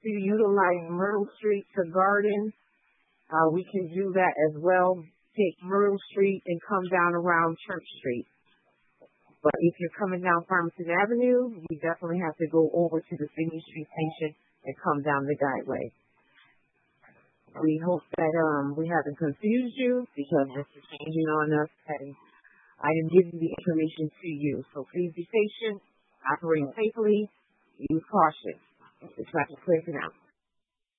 to utilize Myrtle Street to Garden, we can do that as well. Take Myrtle Street and come down around Church Street. But if you're coming down Farmington Avenue, you definitely have to go over to the Sydney Street Station and come down the Guideway. We hope that we haven't confused you because this is changing on us, and I am giving the information to you. So please be patient, operate safely, use caution. The traffic clear for now.